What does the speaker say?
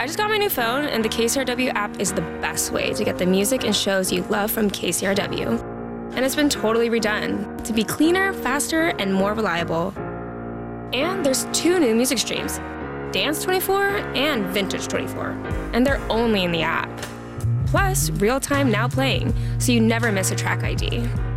I just got my new phone, and the KCRW app is the best way to get the music and shows you love from KCRW. And it's been totally redone to be cleaner, faster, and more reliable. And there's 2 new music streams, Dance 24 and Vintage 24, and they're only in the app. Plus, real-time now playing, so you never miss a track ID.